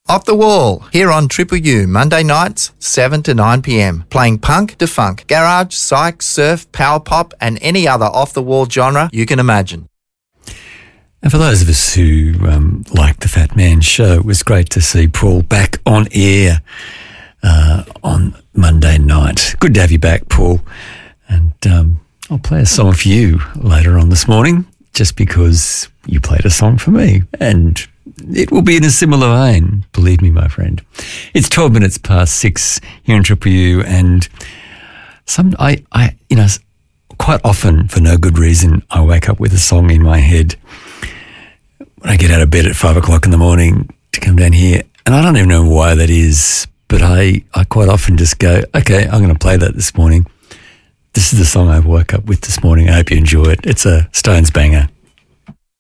Off the Wall, here on Triple U, Monday nights, 7 to 9 p.m, playing punk to funk, garage, psych, surf, power pop and any other off-the-wall genre you can imagine. And for those of us who like the Fat Man Show, it was great to see Paul back on air on Monday night. Good to have you back, Paul. And I'll play a song for you later on this morning, just because you played a song for me. And it will be in a similar vein, believe me, my friend. It's 12 minutes past 6 here in Triple U, and quite often, for no good reason, I wake up with a song in my head when I get out of bed at 5 o'clock in the morning to come down here. And I don't even know why that is, but I quite often just go, okay, I'm going to play that this morning. This is the song I woke up with this morning. I hope you enjoy it. It's a Stones banger.